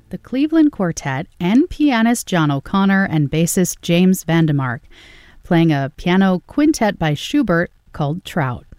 the Cleveland Quartet, and pianist John O'Connor and bassist James Vandemark, playing a piano quintet by Schubert called Trout.